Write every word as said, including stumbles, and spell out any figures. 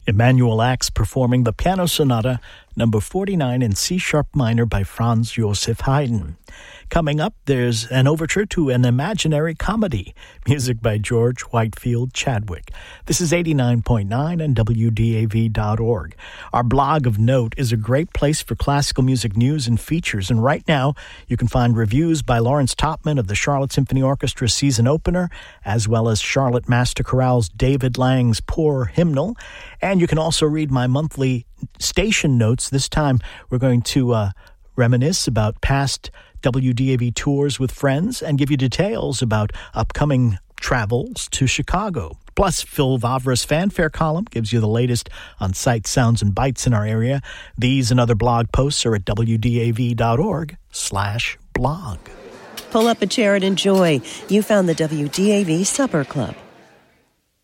Emanuel Ax performing the Piano Sonata number forty-nine in C-sharp minor by Franz Joseph Haydn. Coming up, there's an overture to an imaginary comedy, music by George Whitefield Chadwick. This is eighty-nine point nine and W D A V dot org. Our blog of note is a great place for classical music news and features, and right now you can find reviews by Lawrence Topman of the Charlotte Symphony Orchestra season opener, as well as Charlotte Master Chorale's David Lang's Poor Hymnal, and you can also read my monthly station notes. This time we're going to uh, reminisce about past W D A V tours with friends and give you details about upcoming travels to Chicago. Plus, Phil Vavra's Fanfare column gives you the latest on sights, sounds, and bites in our area. These and other blog posts are at W D A V dot org slash blog. Pull up a chair and enjoy. You found the W D A V Supper Club.